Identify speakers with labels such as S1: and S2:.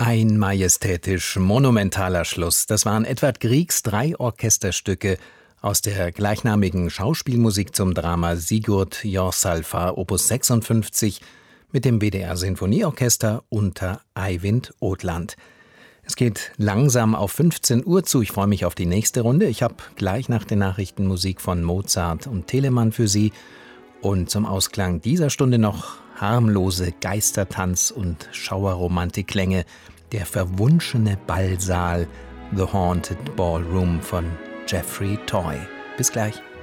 S1: Ein majestätisch monumentaler Schluss. Das waren Edvard Griegs 3 Orchesterstücke aus der gleichnamigen Schauspielmusik zum Drama Sigurd Jorsalfar Opus 56 mit dem WDR Sinfonieorchester unter Eivind Odland. Es geht langsam auf 15 Uhr zu. Ich freue mich auf die nächste Runde. Ich habe gleich nach den Nachrichten Musik von Mozart und Telemann für Sie. Und zum Ausklang dieser Stunde noch harmlose Geistertanz- und Schauerromantikklänge. Der verwunschene Ballsaal, The Haunted Ballroom von Jeffrey Toy. Bis gleich.